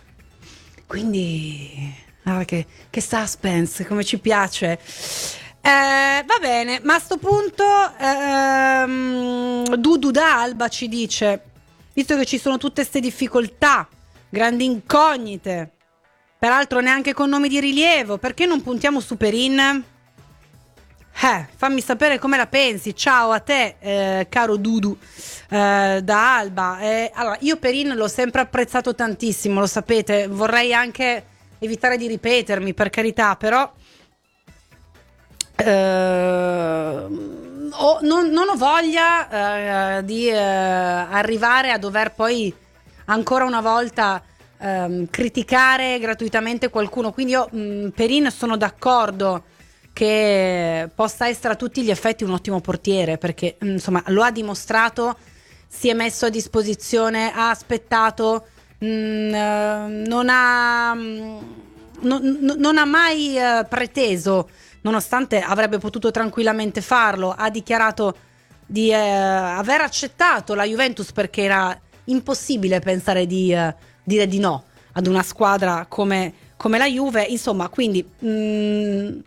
Quindi ah, che, che suspense, come ci piace. Eh, va bene, ma a sto punto ehm, Dudu da Alba ci dice: visto che ci sono tutte queste difficoltà, grandi incognite, peraltro neanche con nomi di rilievo, perché non puntiamo su Perin? Eh, fammi sapere come la pensi. Ciao a te, eh, caro Dudu eh, da Alba. Eh, allora, io Perin l'ho sempre apprezzato tantissimo, lo sapete. Vorrei anche evitare di ripetermi, per carità, però eh, ho, non, non ho voglia eh, di eh, arrivare a dover poi ancora una volta ehm, criticare gratuitamente qualcuno. Quindi io mh, Perin sono d'accordo che possa essere a tutti gli effetti un ottimo portiere, perché mh, insomma lo ha dimostrato, si è messo a disposizione, ha aspettato, mh, non ha mh, non, non ha mai eh, preteso, nonostante avrebbe potuto tranquillamente farlo. Ha dichiarato di eh, aver accettato la Juventus perché era impossibile pensare di uh, dire di no ad una squadra come, come la Juve. Insomma, quindi mh,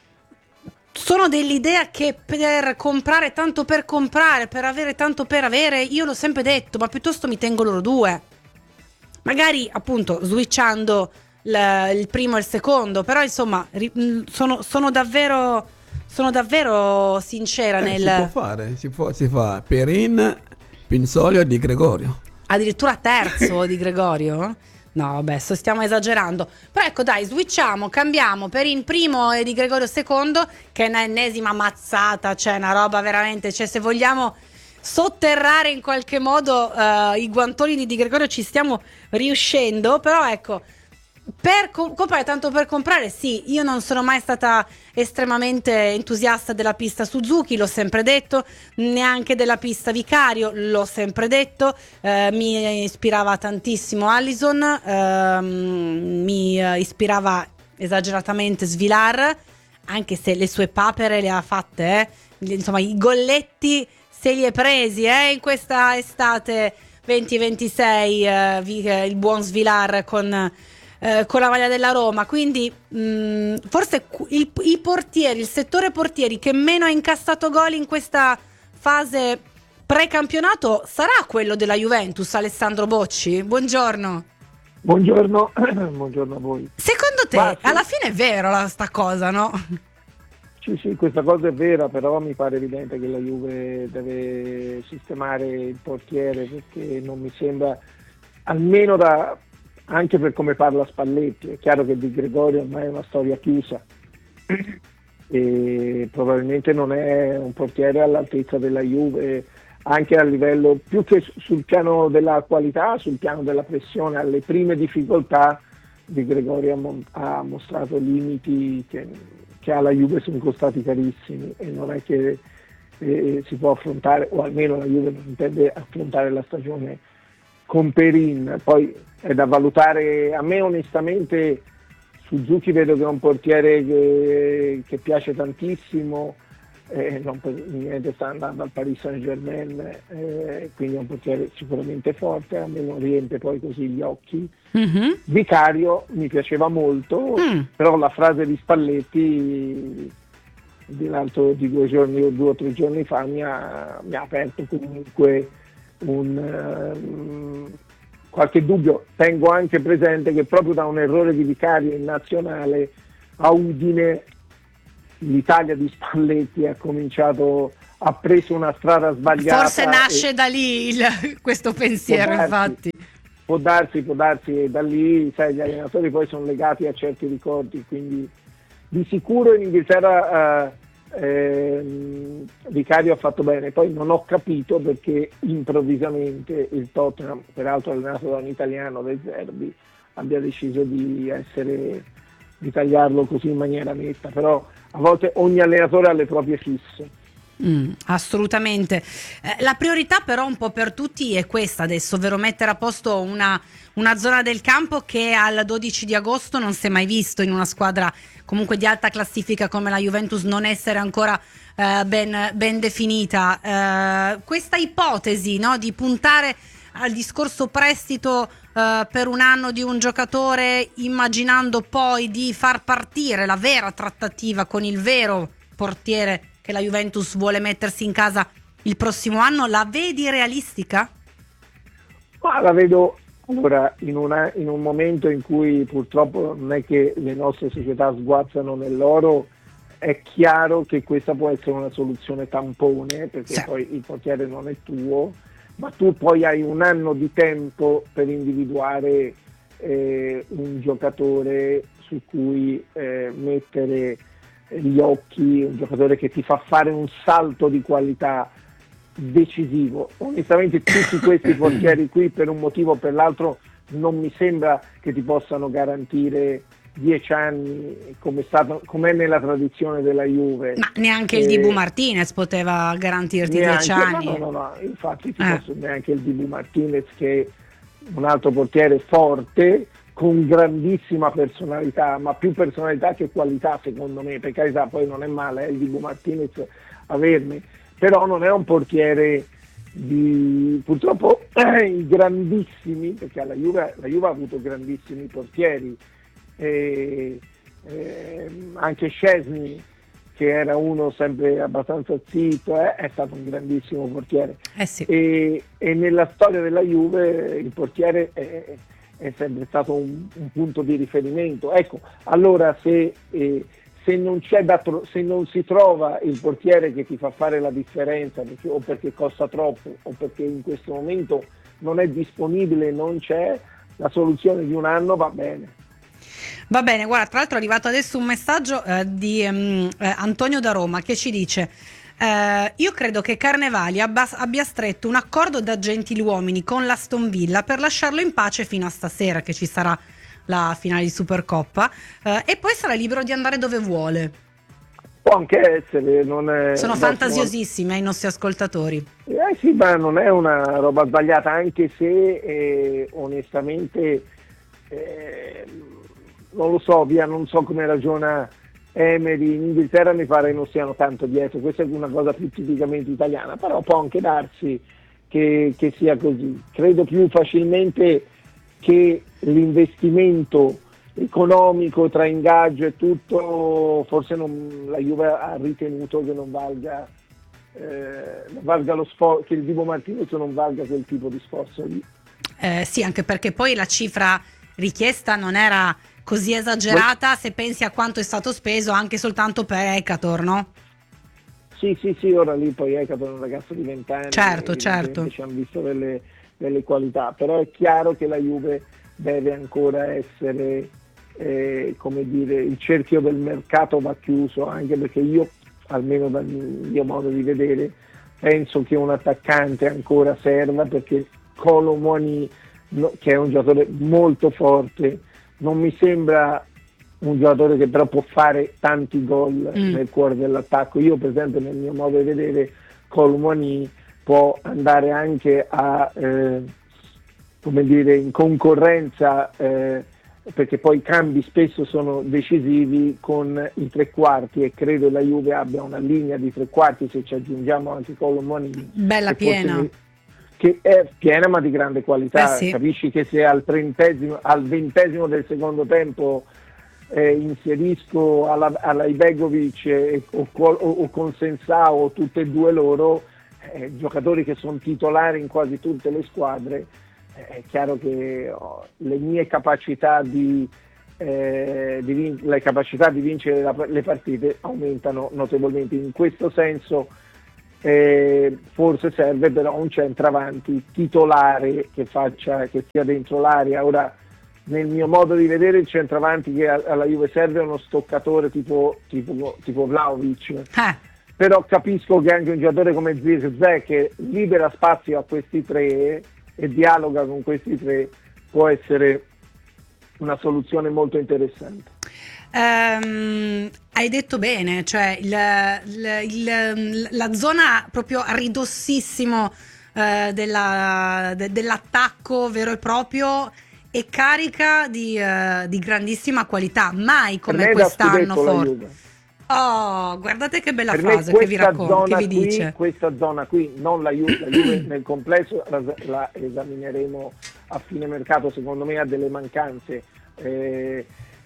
sono dell'idea che per comprare tanto per comprare, per avere tanto per avere, io l'ho sempre detto, ma piuttosto mi tengo loro due, magari appunto switchando l- il primo e il secondo. Però insomma ri- mh, sono, sono davvero sono davvero sincera Eh, nel si può fare, si, può, si fa Perin, Pinsoglio e Di Gregorio. Addirittura terzo di Gregorio? No, vabbè, so stiamo esagerando. Però ecco, dai, switchiamo, cambiamo Perin primo e Di Gregorio secondo, che è un'ennesima mazzata, cioè una roba veramente, cioè se vogliamo sotterrare in qualche modo uh, i guantoni di Di Gregorio ci stiamo riuscendo. Però ecco, per co- comprare tanto per comprare, sì, io non sono mai stata estremamente entusiasta della pista Suzuki, l'ho sempre detto, neanche della pista Vicario, l'ho sempre detto. Eh, mi ispirava tantissimo Allison, ehm, mi ispirava esageratamente Svilar, anche se le sue papere le ha fatte, eh. Insomma i golletti se li è presi eh, in questa estate venti ventisei, eh, il buon Svilar con Eh, con la maglia della Roma. Quindi mh, forse il, i portieri, il settore portieri che meno ha incassato gol in questa fase precampionato sarà quello della Juventus. Alessandro Bocci, buongiorno. Buongiorno, buongiorno a voi. Secondo te Ma, alla fine è vero la, sta cosa, no? Sì, sì, questa cosa è vera, però mi pare evidente che la Juve deve sistemare il portiere, perché non mi sembra, almeno da anche per come parla Spalletti, è chiaro che Di Gregorio ormai è una storia chiusa e probabilmente non è un portiere all'altezza della Juve, anche a livello, più che sul piano della qualità, sul piano della pressione. Alle prime difficoltà Di Gregorio ha, mo- ha mostrato limiti che, che alla Juve sono costati carissimi, e non è che eh, si può affrontare, o almeno la Juve non intende affrontare la stagione con Perin. Poi è da valutare. A me onestamente Suzuki vedo che è un portiere che, che piace tantissimo, eh, non per niente sta andando al Paris Saint-Germain, eh, quindi è un portiere sicuramente forte, a me non riempie poi così gli occhi. Mm-hmm. Vicario mi piaceva molto, mm. però la frase di Spalletti di l'altro di due giorni o due o tre giorni fa mi ha, mi ha aperto comunque un um, qualche dubbio. Tengo anche presente che proprio da un errore di Vicario in nazionale a Udine l'Italia di Spalletti ha cominciato, ha preso una strada sbagliata. Forse nasce e, da lì il, questo pensiero, darsi, infatti. Può darsi, può darsi, e da lì, sai, gli allenatori poi sono legati a certi ricordi, quindi di sicuro in Inghilterra eh, eh, Vicario ha fatto bene. Poi non ho capito perché improvvisamente il Tottenham, peraltro allenato da un italiano, De Zerbi, abbia deciso di essere di tagliarlo così in maniera netta, però a volte ogni allenatore ha le proprie fisse. Mm, assolutamente. Eh, la priorità però un po' per tutti è questa adesso, ovvero mettere a posto una, una zona del campo che al dodici di agosto non si è mai visto in una squadra comunque di alta classifica come la Juventus non essere ancora eh, ben, ben definita. Eh, questa ipotesi, no, di puntare al discorso prestito eh, per un anno di un giocatore, immaginando poi di far partire la vera trattativa con il vero portiere che la Juventus vuole mettersi in casa il prossimo anno, la vedi realistica? Ma la vedo allora in, una, in un momento in cui purtroppo non è che le nostre società sguazzano nell'oro, è chiaro che questa può essere una soluzione tampone, perché sì, poi il portiere non è tuo, ma tu poi hai un anno di tempo per individuare eh, un giocatore su cui eh, mettere gli occhi, un giocatore che ti fa fare un salto di qualità decisivo. Onestamente tutti questi portieri qui per un motivo o per l'altro non mi sembra che ti possano garantire dieci anni come è stato, com'è nella tradizione della Juve. Ma neanche il eh, Dibu Martinez poteva garantirti neanche, dieci anni. no, no, no, no. Infatti ti eh. posso, neanche il Dibu Martinez, che è un altro portiere forte con grandissima personalità, ma più personalità che qualità secondo me, per carità, poi non è male eh, il Dibu Martinez averne, però non è un portiere di, purtroppo eh, i grandissimi, perché la Juve, la Juve ha avuto grandissimi portieri, eh, eh, anche Szczesny, che era uno sempre abbastanza zitto, eh, è stato un grandissimo portiere, eh sì. e, e nella storia della Juve il portiere è, è sempre stato un, un punto di riferimento. Ecco, allora se, eh, se, non c'è da tro- se non si trova il portiere che ti fa fare la differenza, perché, o perché costa troppo o perché in questo momento non è disponibile, non c'è, la soluzione di un anno va bene. Va bene, guarda, tra l'altro è arrivato adesso un messaggio eh, di um, eh, Antonio da Roma che ci dice: Uh, io credo che Carnevali abbia, abbia stretto un accordo da gentiluomini con l'Aston Villa per lasciarlo in pace fino a stasera, che ci sarà la finale di Supercoppa, uh, e poi sarà libero di andare dove vuole. Può anche essere, non è, sono fantasiosissimi ai nostri ascoltatori. Eh sì, ma non è una roba sbagliata, anche se eh, onestamente eh, non lo so, via, non so come ragiona Emery. In Inghilterra mi pare non siano tanto dietro, questa è una cosa più tipicamente italiana, però può anche darsi che, che sia così. Credo più facilmente che l'investimento economico tra ingaggio e tutto, forse non, la Juve ha ritenuto che non valga, eh, non valga lo sforzo, che il Dibu Martinez non valga quel tipo di sforzo lì. Eh, sì, anche perché poi la cifra richiesta non era così esagerata, se pensi a quanto è stato speso anche soltanto per Ekator, no? Sì, sì, sì, ora lì poi Ekator è un ragazzo di venti anni, certo, certo, ci hanno visto delle, delle qualità, però è chiaro che la Juve deve ancora essere, eh, come dire, il cerchio del mercato va chiuso, anche perché io, almeno dal mio modo di vedere, penso che un attaccante ancora serva, perché Kolo Muani, no, che è un giocatore molto forte, non mi sembra un giocatore che però può fare tanti gol mm. nel cuore dell'attacco. Io per esempio nel mio modo di vedere Kolo Muani può andare anche a eh, come dire, in concorrenza, eh, perché poi i cambi spesso sono decisivi con i tre quarti, e credo la Juve abbia una linea di tre quarti, se ci aggiungiamo anche Kolo Muani bella piena mi, che è piena ma di grande qualità, eh sì. Capisci che se al trentesimo, al ventesimo del secondo tempo eh, inserisco alla, alla Ibegovic eh, o, o, o con Sensao, tutte e due loro, eh, giocatori che sono titolari in quasi tutte le squadre, eh, è chiaro che oh, le mie capacità di, eh, di vin- le capacità di vincere la, le partite aumentano notevolmente. In questo senso eh, forse serve però un centravanti titolare che faccia, che sia dentro l'area. Ora, nel mio modo di vedere, il centravanti che alla Juve serve è uno stoccatore tipo, tipo, tipo Vlahovic. Eh. Però capisco che anche un giocatore come Zirkzee, che libera spazio a questi tre e dialoga con questi tre, può essere una soluzione molto interessante. Um, hai detto bene, cioè il, il, il, la zona proprio a ridossissimo uh, della, de, dell'attacco vero e proprio è carica di, uh, di grandissima qualità, mai come quest'anno forse. Oh, guardate che bella per frase me che vi racconto, che vi qui, dice. Questa zona qui, non la Juve, la Juve nel complesso la, la esamineremo a fine mercato, secondo me ha delle mancanze, eh,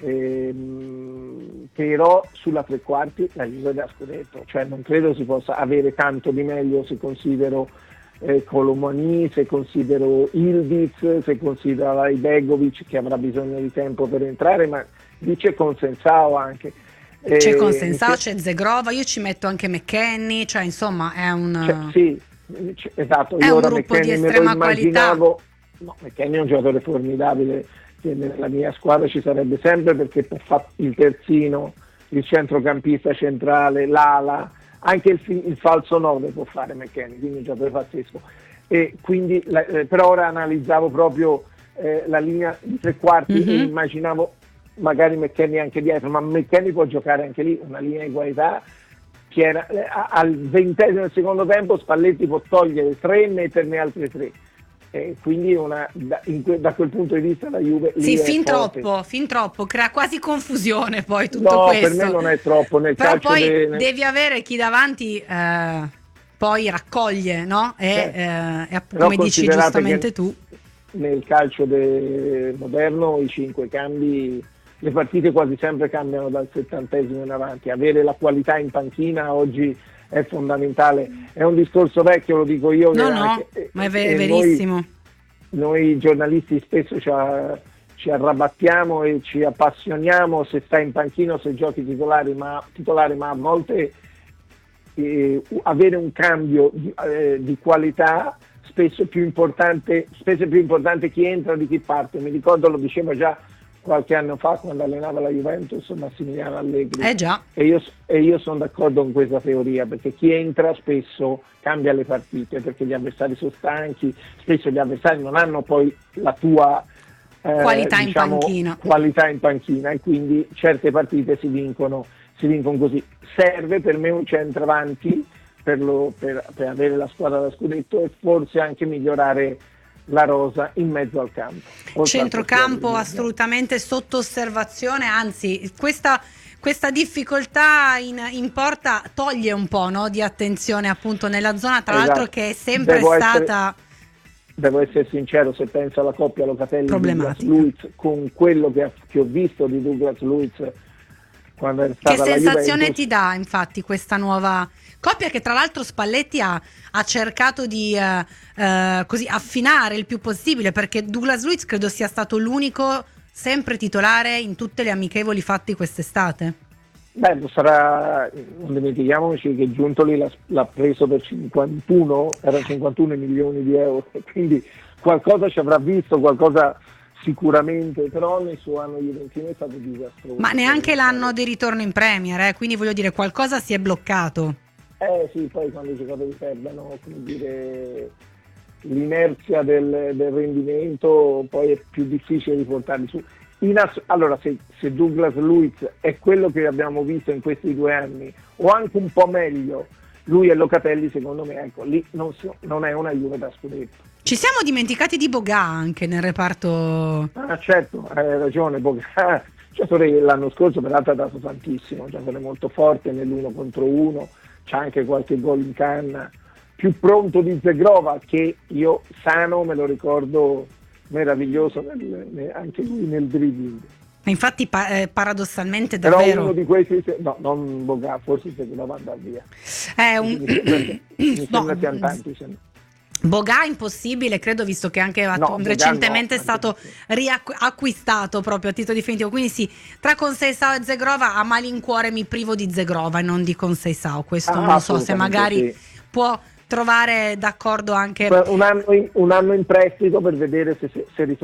ehm, però sulla tre quarti la Juve da scudetto, cioè non credo si possa avere tanto di meglio se considero eh, Colomani, se considero Ildiz, se considero la Ibegovic che avrà bisogno di tempo per entrare, ma dice con Sensao anche. C'è Eh, Consensao, c'è Zegrova, io ci metto anche McKennie, cioè insomma è un, cioè, sì, c- esatto. è Io un ora gruppo di McKennie me estrema lo qualità. immaginavo, no, McKennie è un giocatore formidabile che nella mia squadra ci sarebbe sempre, perché fa il terzino, il centrocampista centrale, l'ala, anche il, fi- il falso nove può fare McKennie, quindi un giocatore pazzesco. E quindi la, eh, per ora analizzavo proprio eh, la linea di tre quarti mm-hmm. e immaginavo magari McKennie anche dietro, ma McKennie può giocare anche lì, una linea di qualità che era, eh, al ventesimo del secondo tempo Spalletti può togliere tre e metterne altri tre, eh, quindi una, da, in que, da quel punto di vista la Juve sì, lì fin è forte. troppo, fin troppo, crea quasi confusione poi tutto no, questo. per me non è troppo nel però calcio poi de, nel... devi avere chi davanti eh, poi raccoglie, no? E, certo. eh, e app- come dici giustamente tu, nel calcio de, moderno i cinque cambi, le partite quasi sempre cambiano dal settantesimo in avanti, avere la qualità in panchina oggi è fondamentale, è un discorso vecchio, lo dico io, no che no, anche, ma è ver- verissimo. Noi, noi giornalisti spesso ci, a, ci arrabattiamo e ci appassioniamo se stai in panchina o se giochi titolari, ma, titolare, ma a volte eh, avere un cambio di, eh, di qualità spesso è più importante, spesso è più importante chi entra di chi parte. Mi ricordo, lo diceva già qualche anno fa quando allenava la Juventus Massimiliano Allegri, eh già. e io, e io sono d'accordo con questa teoria, perché chi entra spesso cambia le partite, perché gli avversari sono stanchi, spesso gli avversari non hanno poi la tua eh, qualità, diciamo, in panchina. qualità in panchina e quindi certe partite si vincono, si vincono così. Serve per me un centravanti per, lo, per, per avere la squadra da scudetto e forse anche migliorare la rosa in mezzo al campo. Centrocampo assolutamente sotto osservazione, anzi questa, questa difficoltà in, in porta toglie un po', no, di attenzione appunto nella zona, tra esatto. l'altro che è sempre devo stata essere, devo essere sincero, se penso alla coppia Locatelli-Douglas-Luiz, con quello che, che ho visto di Douglas-Luiz quando è stata che la sensazione Juventus, ti dà infatti questa nuova coppia, che tra l'altro Spalletti ha, ha cercato di eh, eh, così affinare il più possibile, perché Douglas-Luiz credo sia stato l'unico sempre titolare in tutte le amichevoli fatte quest'estate. Beh, sarà, non dimentichiamoci che Giuntoli l'ha, l'ha preso per cinquantuno, erano cinquantuno milioni di euro, quindi qualcosa ci avrà visto, qualcosa sicuramente, però nel suo anno juventino è stato disastroso. Ma neanche l'anno di ritorno in Premier, eh? Quindi voglio dire, qualcosa si è bloccato. Eh sì, poi quando i giocatori perdono, come dire, l'inerzia del, del rendimento, poi è più difficile riportarli su. In ass- allora, se, se Douglas-Luiz è quello che abbiamo visto in questi due anni, o anche un po' meglio, lui e Locatelli, secondo me, ecco, lì non, so, non è una Juve da scudetto. Ci siamo dimenticati di Bogà anche nel reparto. Ah, certo, hai ragione, Bogà. Giocatore l'anno scorso peraltro ha dato tantissimo, giocatore molto forte nell'uno contro uno, c'ha anche qualche gol in canna, più pronto di Zegrova, che io sano me lo ricordo meraviglioso nel, nel, anche lui nel dribbling. Infatti pa- eh, paradossalmente Però davvero uno di questi, se- no, non Boga, forse Zegrovà andare via. è un Mi no, sembra siano tanti. se- Boga impossibile, credo, visto che anche No, Boga recentemente no, è stato riacquistato proprio a titolo definitivo. Quindi sì, tra Conceição e Zegrova a malincuore mi privo di Zegrova e non di Conceição. Questo Ah, non so se assolutamente magari sì. può trovare d'accordo anche Un anno in, un anno in prestito per vedere se, se, se